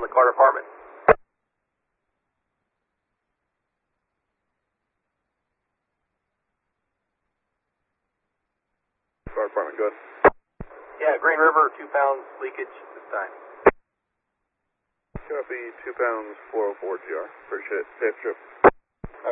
Car Department. Car Department, good. Yeah, Green River, 2 pounds leakage this time. Copy, 2 pounds, 404 GR. Appreciate it. Safe trip.